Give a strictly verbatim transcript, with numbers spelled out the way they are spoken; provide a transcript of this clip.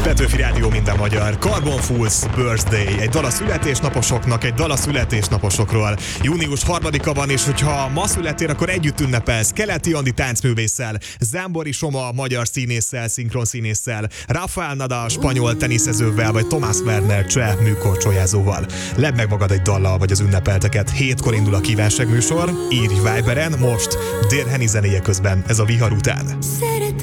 Petőfi Rádió, minden magyar. Carbon Fools Birthday. Egy dal a születésnaposoknak, egy dal a születésnaposokról. június harmadika van, és hogyha ma születél, akkor együtt ünnepelsz Keleti Andi táncművésszel, Zámbori Soma magyar színésszel, szinkronszínésszel, Rafael Nadal spanyol teniszezővel, vagy Thomas Werner cseh műkorcsolyázóval. Ledd meg magad egy dallal, vagy az ünnepelteket. Hétkor indul a kívánságműsor, írj Viberen, most Dérheni zenéje közben, ez a Vihar után. Szeretem